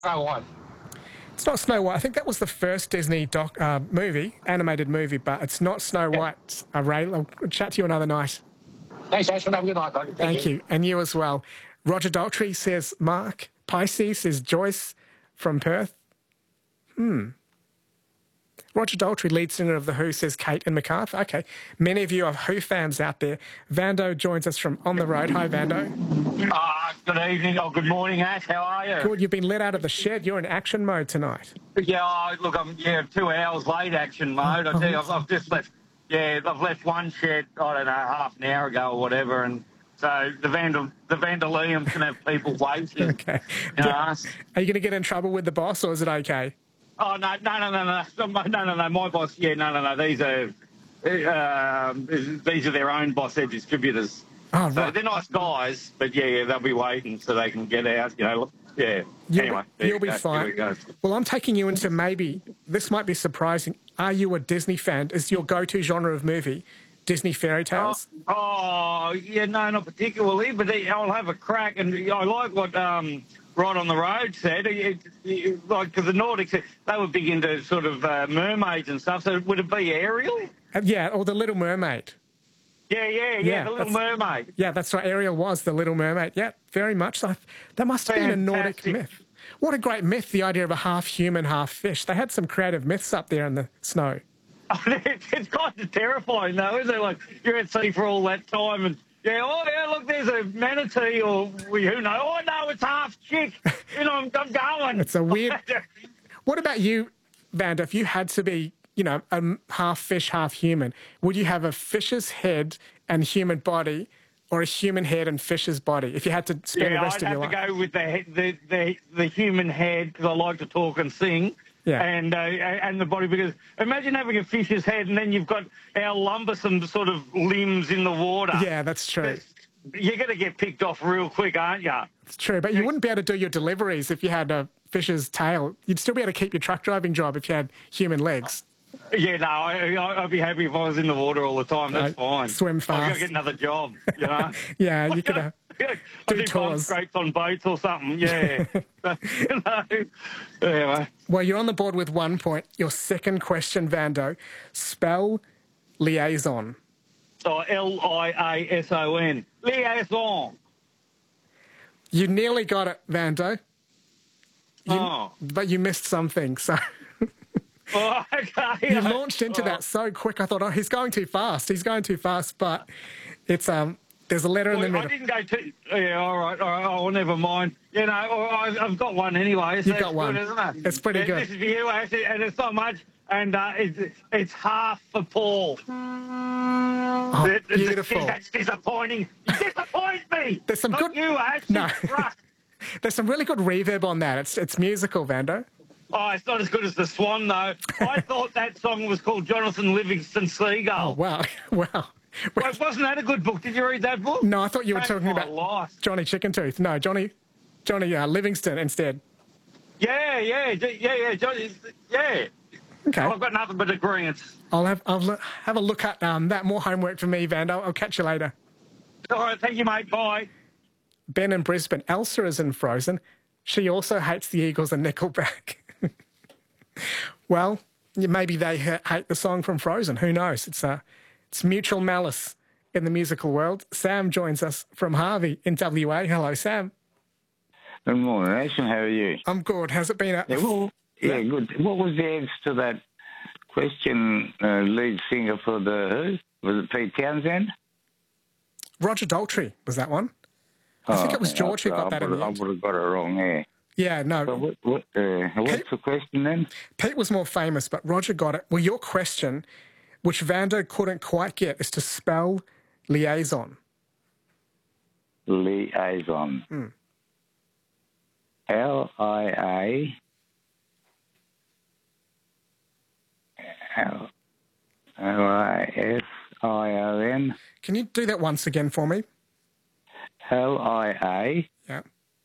Snow White. It's not Snow White. I think that was the first Disney animated movie, but it's not Snow White. Ray, I'll chat to you another night. Thanks, Ashton. Have a good night, buddy. Thank you. And you as well. Roger Daltrey says Mark. Pisces says Joyce from Perth. Roger Daltrey, lead singer of The Who, says Kate and MacArthur. Okay. Many of you are Who fans out there. Vando joins us from On the Road. Hi, Vando. Good evening or good morning, Ash. How are you? Good. You've been let out of the shed. You're in action mode tonight. Yeah, look, I'm 2 hours late action mode. I tell you, I've just left. Yeah, I've left one shed, I don't know, half an hour ago or whatever, and so the Vandaliums can have people waiting. Okay. You know? Are you going to get in trouble with the boss, or is it okay? Oh, no. My boss, no. These are their own boss, they're distributors. Oh, right. So they're nice guys, but they'll be waiting so they can get out, yeah. Anyway, you'll be fine. Here we go. Well, I'm taking you into this might be surprising. Are you a Disney fan? Is your go-to genre of movie Disney fairy tales? No, not particularly, but I'll have a crack. And I like what Right on the Road said. Because the Nordics, they were big into sort of mermaids and stuff. So would it be Ariel? Or The Little Mermaid. Yeah, The Little Mermaid. Yeah, that's right. Ariel was The Little Mermaid. Yeah, very much so. That must have been a Nordic myth. What a great myth, the idea of a half human, half fish. They had some creative myths up there in the snow. It's kind of terrifying, though, isn't it? Like, you're at sea for all that time and, look, there's a manatee or who knows. Oh, no, it's half chick. I'm going. It's a weird... What about you, Vanda? If you had to be, a half fish, half human, would you have a fish's head and human body, or a human head and fish's body, if you had to spend the rest of your life? I'd have to go with the human head, because I like to talk and sing. Yeah. And the body, because imagine having a fish's head and then you've got our lumbersome sort of limbs in the water. Yeah, that's true. You're going to get picked off real quick, aren't you? It's true, but you wouldn't be able to do your deliveries if you had a fish's tail. You'd still be able to keep your truck driving job if you had human legs. Yeah, no, I'd be happy if I was in the water all the time. That's fine. Swim fast. I've got to get another job, Yeah, you could do tours. Scrapes on boats or something, yeah. Anyway. Well, you're on the board with 1 point. Your second question, Vando. Spell liaison. Oh, Liason. Liaison. You nearly got it, Vando. But you missed something, so... Oh, okay. You launched into that so quick. I thought, he's going too fast. But it's there's a letter in the middle. I didn't go too... Yeah, all right. Oh, never mind. I've got one anyway. So You've got one. Good, isn't it? It's pretty good. This is for you, actually, and it's not much. And it's half for Paul. Oh, beautiful. That's disappointing. You disappoint me. There's some good... you, Ash. No. There's some really good reverb on that. It's musical, Vando. Oh, it's not as good as The Swan, though. I thought that song was called Jonathan Livingston Seagull. Oh, wow. Wow. Well, wasn't that a good book? Did you read that book? No, I thought you were talking about Johnny Chickentooth. No, Johnny Livingston instead. Yeah, Johnny, yeah. Okay. I've got nothing but agreements. I'll have a look at that. More homework for me, Vando. I'll catch you later. All right, thank you, mate. Bye. Ben in Brisbane. Elsa is in Frozen. She also hates the Eagles and Nickelback. Well, maybe they hate the song from Frozen. Who knows? It's mutual malice in the musical world. Sam joins us from Harvey in WA. Hello, Sam. Good morning, Ashton. How are you? I'm good. How's it been? Good. What was the answer to that question, lead singer for The Who? Was it Pete Townsend? Roger Daltrey was that one. I think it was George who got that in the end. I would have got it wrong, yeah. Yeah, no. So what's the question then? Pete was more famous, but Roger got it. Well, your question, which Vando couldn't quite get, is to spell liaison. Liaison. Liaison. Can you do that once again for me? Liasion. Yeah.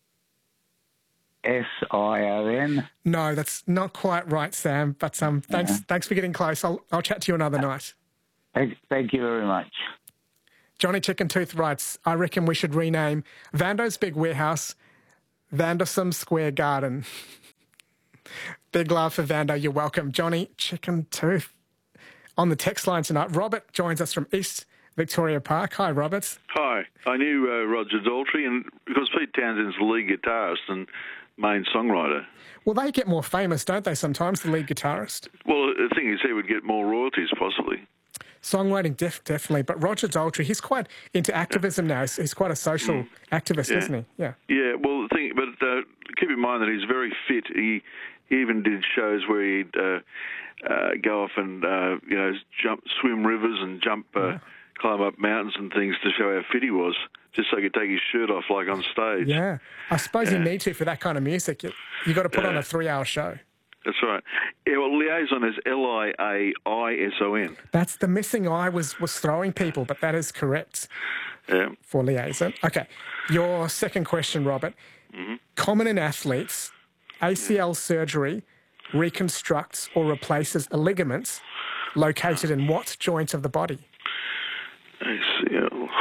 Sion. No, that's not quite right, Sam. But thanks for getting close. I'll chat to you another night. Thank you very much. Johnny Chickentooth writes, I reckon we should rename Vando's Big Warehouse Vandersum Square Garden. Big love for Vando. You're welcome. Johnny Chicken Tooth on the text line tonight. Robert joins us from East Victoria Park. Hi, Robert. Hi. I knew Roger Daltrey, and because Pete Townsend's the lead guitarist and main songwriter. Well, they get more famous, don't they, sometimes, the lead guitarist? Well, the thing is, he would get more royalties, possibly. Songwriting, definitely. But Roger Daltrey, he's quite into activism now. He's quite a social activist, isn't he? Yeah. Yeah, well, the thing, but keep in mind that he's very fit. He even did shows where he'd go off and, swim rivers and climb up mountains and things to show how fit he was, just so he could take his shirt off, like on stage. Yeah. I suppose you need to for that kind of music. You got to put on a 3-hour show. That's right. Yeah, well, liaison is Liaison. That's the missing I was throwing people, but that is correct for liaison. Okay. Your second question, Robert. Mm-hmm. Common in athletes, ACL surgery reconstructs or replaces a ligament located in what joint of the body? ACL.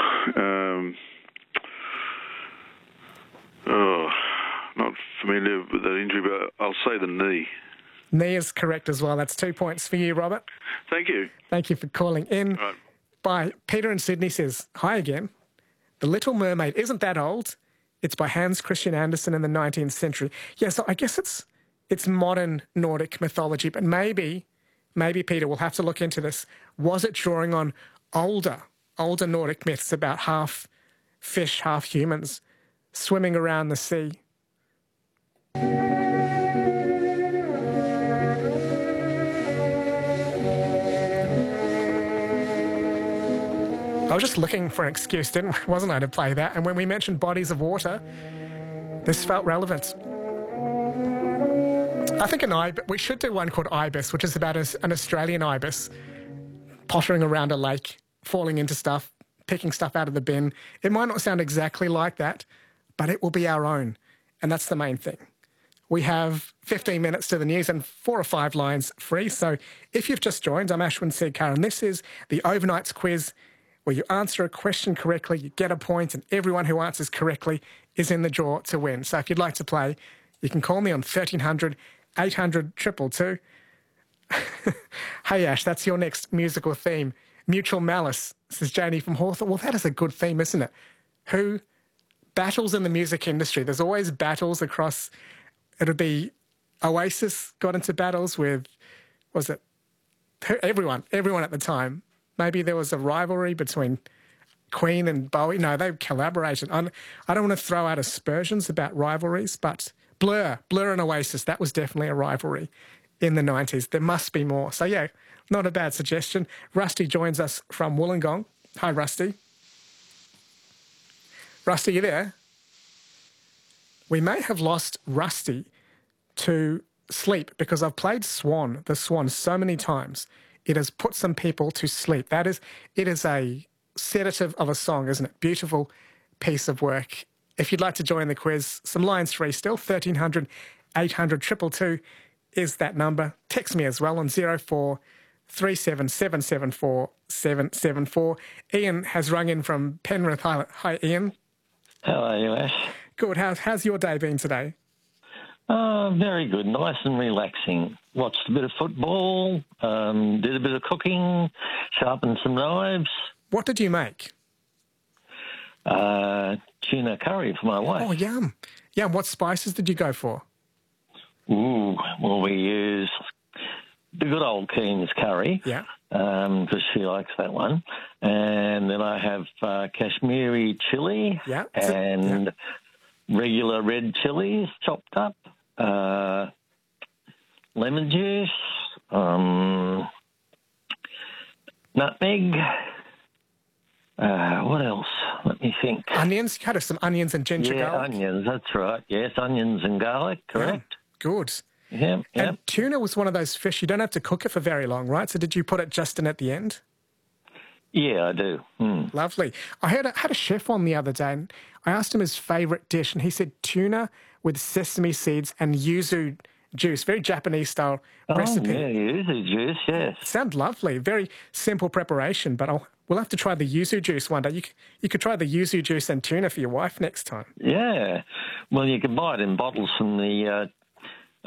Not familiar with that injury, but I'll say the knee. Knee is correct as well. That's 2 points for you, Robert. Thank you. Thank you for calling in. Right. By Peter in Sydney says, hi again. The Little Mermaid isn't that old. It's by Hans Christian Andersen in the 19th century. Yeah, so I guess it's modern Nordic mythology, but maybe, Peter, we'll have to look into this. Was it drawing on older Nordic myths about half fish, half humans swimming around the sea? I was just looking for an excuse, wasn't I, to play that? And when we mentioned bodies of water, this felt relevant. I think we should do one called Ibis, which is about an Australian ibis pottering around a lake, falling into stuff, picking stuff out of the bin. It might not sound exactly like that, but it will be our own. And that's the main thing. We have 15 minutes to the news and 4 or 5 lines free. So if you've just joined, I'm Ashwin Seedkar, and this is the Overnights quiz, where you answer a question correctly, you get a point, and everyone who answers correctly is in the draw to win. So if you'd like to play, you can call me on 1300 800 222. Hey, Ash, that's your next musical theme. Mutual Malice, says Janie from Hawthorne. Well, that is a good theme, isn't it? Who battles in the music industry? There's always battles across. It'll be Oasis got into battles with, was it everyone at the time? Maybe there was a rivalry between Queen and Bowie. No, they collaborated. I don't want to throw out aspersions about rivalries, but Blur and Oasis, that was definitely a rivalry in the 90s. There must be more. So, yeah, not a bad suggestion. Rusty joins us from Wollongong. Hi, Rusty. Rusty, you there? We may have lost Rusty to sleep because I've played the Swan, so many times. It has put some people to sleep. It is a sedative of a song, isn't it? Beautiful piece of work. If you'd like to join the quiz, some lines free still. 1300 800 222 is that number. Text me as well on 0437 774 774. Ian has rung in from Penrith. Hi, Ian. How are you, Ash? Good. How's your day been today? Very good. Nice and relaxing. Watched a bit of football, did a bit of cooking, sharpened some knives. What did you make? Tuna curry for my wife. Oh, yum. Yum. What spices did you go for? Ooh, well, we use the good old Keen's curry. Yeah. Because she likes that one. And then I have Kashmiri chili and regular red chilies chopped up, lemon juice, nutmeg. What else? Let me think. Onions? You had some onions and ginger garlic? Yeah, onions, that's right. Yes, onions and garlic, correct. Yeah. Good. Yeah. And tuna was one of those fish, you don't have to cook it for very long, right? So did you put it just in at the end? Yeah, I do. Lovely. I had a chef on the other day, and I asked him his favourite dish, and he said tuna with sesame seeds and yuzu juice, very Japanese-style recipe. Yeah, yuzu juice, yes. Sounds lovely. Very simple preparation, but we'll have to try the yuzu juice one day. You could try the yuzu juice and tuna for your wife next time. Yeah. Well, you can buy it in bottles from the